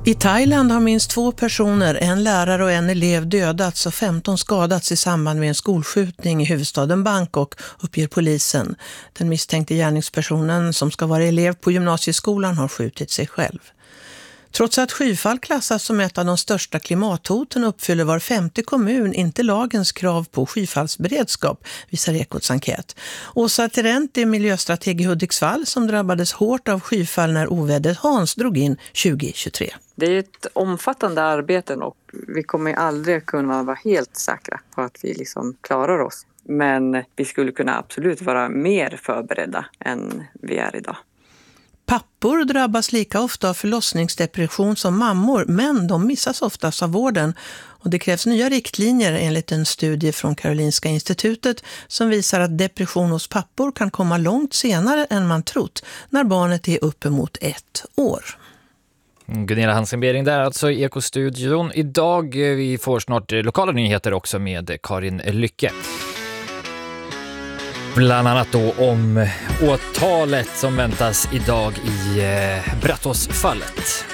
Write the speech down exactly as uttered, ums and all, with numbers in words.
I Thailand har minst två personer, en lärare och en elev, dödats och femton skadats i samband med en skolskjutning i huvudstaden Bangkok, uppger polisen. Den misstänkte gärningspersonen, som ska vara elev på gymnasieskolan, har skjutit sig själv. Trots att skyfall klassas som ett av de största klimathoten uppfyller var femte kommun inte lagens krav på skyfallsberedskap, visar Ekots enkät. Åsa Terent är miljöstrateg i Hudiksvall som drabbades hårt av skyfall när ovädret Hans drog in tjugo tjugotre. Det är ett omfattande arbete och vi kommer aldrig kunna vara helt säkra på att vi liksom klarar oss. Men vi skulle kunna absolut vara mer förberedda än vi är idag. Pappor drabbas lika ofta av förlossningsdepression som mammor, men de missas oftast av vården. Och det krävs nya riktlinjer enligt en studie från Karolinska institutet som visar att depression hos pappor kan komma långt senare än man trott när barnet är uppemot ett år. Gunilla Hansenbering där, alltså i Ekostudion. Idag vi får snart lokala nyheter också med Karin Lycke. Bland annat då om åtalet som väntas idag i Brattåsfallet.